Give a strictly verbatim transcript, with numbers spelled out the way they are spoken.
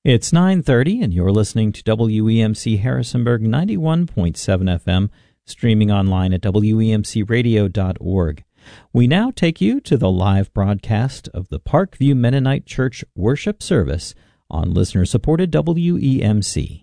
It's nine thirty, and you're listening to W E M C Harrisonburg ninety-one point seven F M, streaming online at W E M C radio dot org. We now take you to the live broadcast of the Parkview Mennonite Church worship service on listener-supported W E M C.